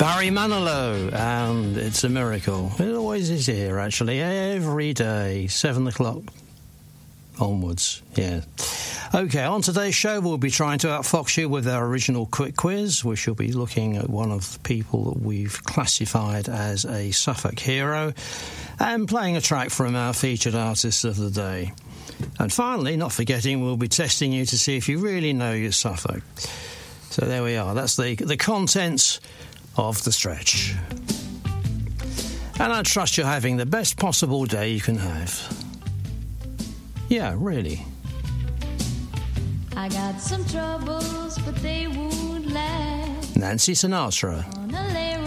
Barry Manilow, and it's a miracle. It always is here, actually, every day, 7 o'clock onwards, yeah. OK, on today's show, we'll be trying to outfox you with our original quick quiz. We shall be looking at one of the people that we've classified as a Suffolk hero and playing a track from our featured artists of the day. And finally, not forgetting, we'll be testing you to see if you really know your Suffolk. So there we are. That's the contents of the stretch. And I trust you're having the best possible day you can have. Yeah, really. I got some troubles, but they won't last. Nancy Sinatra.